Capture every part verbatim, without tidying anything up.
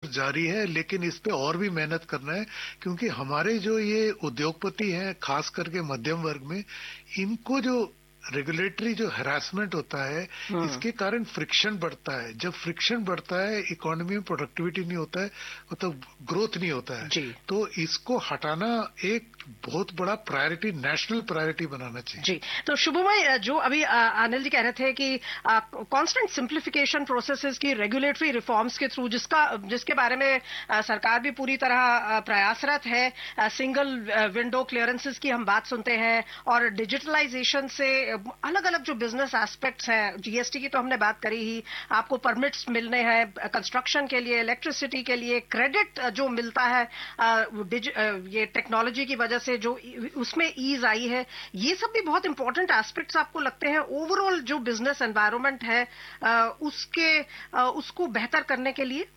जारी है, लेकिन इस पे और भी मेहनत करना है, क्योंकि हमारे जो ये उद्योगपति हैं, खास करके मध्यम वर्ग में, इनको जो रेगुलेटरी जो हैरासमेंट होता है, इसके कारण फ्रिक्शन बढ़ता है। जब फ्रिक्शन बढ़ता है, इकोनॉमी में प्रोडक्टिविटी नहीं होता है, मतलब ग्रोथ नहीं होता है। जी। तो इसको हटाना एक बहुत बड़ा प्रायोरिटी, नेशनल प्रायोरिटी बनाना चाहिए। जी। तो शुभमय, जो अभी अनिल जी कह रहे थे कि कांस्टेंट सिंप्लीफिकेशन प्रोसेसेस की रेगुलेटरी रिफॉर्म्स के थ्रू, जिसका जिसके बारे में आ, सरकार भी पूरी तरह प्रयासरत है। सिंगल विंडो क्लियरेंसेस की हम बात सुनते हैं, और डिजिटलाइजेशन से अलग अलग जो बिजनेस एस्पेक्ट्स हैं, जीएसटी की तो हमने बात करी ही, आपको परमिट्स मिलने हैं कंस्ट्रक्शन के लिए, इलेक्ट्रिसिटी के लिए, क्रेडिट जो मिलता है ये टेक्नोलॉजी की वजह से जो उसमें ईज आई है, ये सब भी बहुत इंपॉर्टेंट एस्पेक्ट्स आपको लगते हैं ओवरऑल जो बिजनेस एनवायरनमेंट है उसके उसको बेहतर करने के लिए?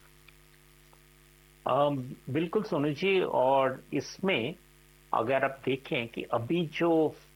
आ, बिल्कुल सोनू जी, और इसमें अगर आप देखें कि अभी जो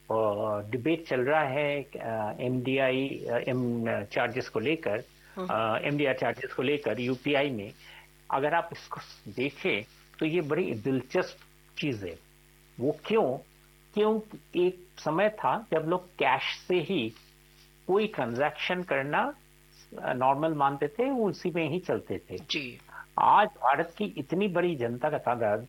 डिबेट चल रहा है एमडीआई एम चार्जेस को लेकर, एमडीआर चार्जेस को लेकर यूपीआई में, अगर आप इसको देखें तो ये बड़ी दिलचस्प चीज है। वो क्यों क्यों एक समय था जब लोग कैश से ही कोई ट्रांजैक्शन करना नॉर्मल मानते थे, वो उसी में ही चलते थे जी। आज भारत की इतनी बड़ी जनता का तादाद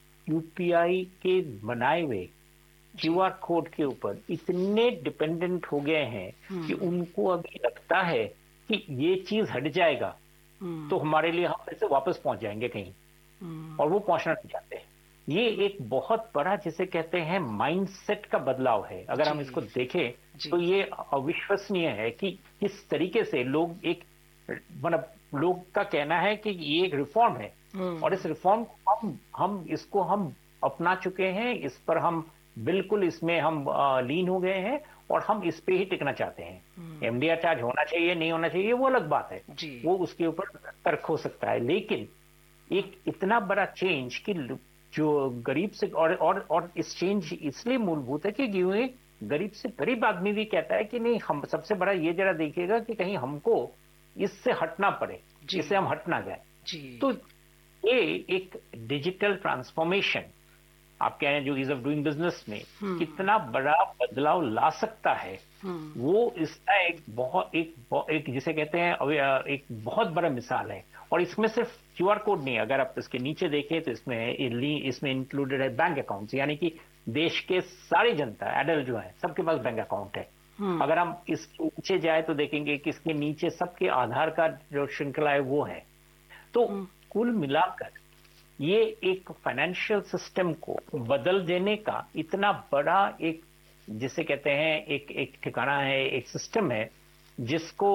यूपीआई के बनाए हुए क्यूआर कोड के ऊपर इतने डिपेंडेंट हो गए हैं कि उनको अभी लगता है कि ये चीज हट जाएगा तो हमारे लिए हम फिर से वापस पहुंच जाएंगे कहीं, और वो पहुंचना नहीं चाहते। ये एक बहुत बड़ा जिसे कहते हैं माइंडसेट का बदलाव है। अगर हम इसको देखें तो ये अविश्वसनीय है कि किस तरीके से लोग एक मतलब लोग का कहना है कि ये एक रिफॉर्म है, और इस रिफॉर्म को हम हम इसको हम अपना चुके हैं, इस पर हम बिल्कुल इसमें हम लीन हो गए हैं, और हम इस पे ही टिकना चाहते हैं। एमडीआर चार्ज होना चाहिए नहीं होना चाहिए वो अलग बात है, वो उसके ऊपर तर्क हो सकता है, लेकिन एक इतना बड़ा चेंज कि जो गरीब से और और और इस चेंज इसलिए मूलभूत है कि ये गरीब से गरीब आदमी भी कहता है कि नहीं, हम सबसे बड़ा ये जरा देखिएगा कि कहीं हमको इससे हटना पड़े, इससे हम हट ना जाए। तो ये एक डिजिटल ट्रांसफॉर्मेशन आप कह रहे हैं जो ईज ऑफ डूइंग बिजनेस में कितना बड़ा बदलाव ला सकता है, वो इसका एक बहुत एक, एक जिसे कहते हैं एक बहुत बड़ा मिसाल है। और इसमें सिर्फ क्यूआर कोड नहीं है, अगर आप इसके नीचे देखें तो इसमें इसमें इंक्लूडेड है बैंक अकाउंट्स, यानी कि देश के सारी जनता एडल्ट जो है सबके पास बैंक अकाउंट है। अगर हम इसके नीचे जाए तो देखेंगे कि इसके नीचे सबके आधार कार्ड जो श्रृंखला है वो है। तो कुल मिलाकर ये एक फाइनेंशियल सिस्टम को बदल देने का इतना बड़ा एक जिसे कहते हैं एक एक ठिकाना है, एक सिस्टम है जिसको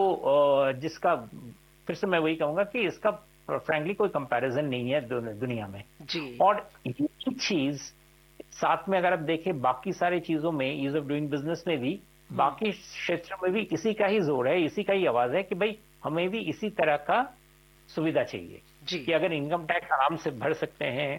जिसका फिर से मैं वही कहूंगा कि इसका फ्रैंकली कोई कंपैरिजन नहीं है दुनिया में जी। और ये चीज साथ में अगर आप देखें बाकी सारी चीजों में, ईज ऑफ डूइंग बिजनेस में भी, बाकी क्षेत्रों में भी इसी का ही जोर है, इसी का ही आवाज है कि भाई हमें भी इसी तरह का सुविधा चाहिए कि अगर इनकम टैक्स आराम से भर सकते हैं,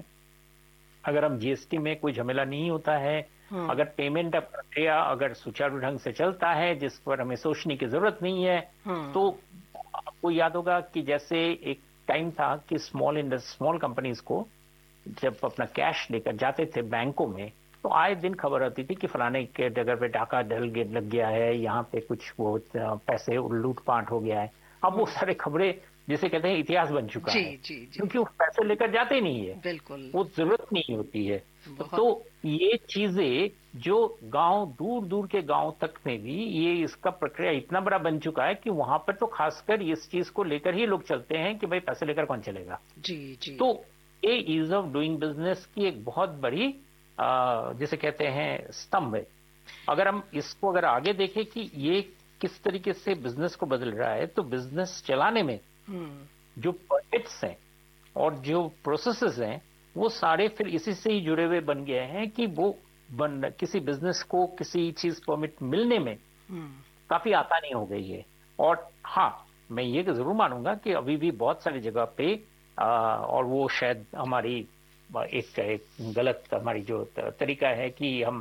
अगर हम जीएसटी में कोई झमेला नहीं होता है, अगर पेमेंट प्रक्रिया अगर सुचारू ढंग से चलता है जिस पर हमें सोचने की जरूरत नहीं है, तो आपको याद होगा कि जैसे एक टाइम था कि स्मॉल इन स्मॉल कंपनीज को जब अपना कैश लेकर जाते थे बैंकों में तो आए दिन खबर आती थी कि फलाने के जगह पे डाका डल लग गया है, यहाँ पे कुछ वो पैसे लूटपाट हो गया है। अब वो सारे खबरें जिसे कहते हैं इतिहास बन चुका जी, है जी, जी। क्योंकि वो पैसे लेकर जाते नहीं है, बिल्कुल वो जरूरत नहीं होती है। तो ये चीजें जो गांव दूर दूर के गांव तक में भी ये इसका प्रक्रिया इतना बड़ा बन चुका है कि वहां पर तो खासकर इस चीज को लेकर ही लोग चलते हैं कि भाई पैसे लेकर कौन चलेगा। जी जी। तो ये ईज ऑफ डूइंग बिजनेस की एक बहुत बड़ी जिसे कहते हैं स्तंभ है। अगर हम इसको अगर आगे देखें कि ये किस तरीके से बिजनेस को बदल रहा है, तो बिजनेस चलाने में जो परमिट्स हैं और जो प्रोसेसेस हैं वो सारे फिर इसी से ही जुड़े हुए बन गए हैं कि वो बन किसी बिजनेस को किसी चीज परमिट मिलने में काफी आसानी हो गई है। और हाँ, मैं ये जरूर मानूंगा कि अभी भी बहुत सारी जगह पे आ, और वो शायद हमारी एक, एक गलत हमारी जो तरीका है कि हम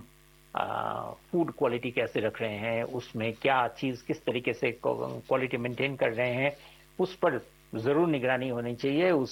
फूड क्वालिटी कैसे रख रहे हैं, उसमें क्या चीज किस तरीके से क्वालिटी मेंटेन कर रहे हैं, उस पर जरूर निगरानी होनी चाहिए। उस